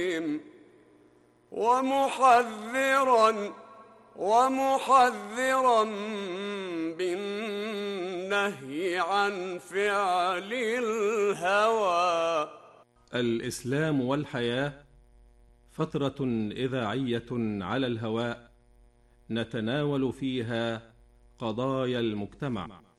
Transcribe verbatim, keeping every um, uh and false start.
ومحذرا ومحذرا بالنهي عن فعل الهوى. الإسلام والحياة فترة إذاعية على الهواء نتناول فيها قضايا المجتمع.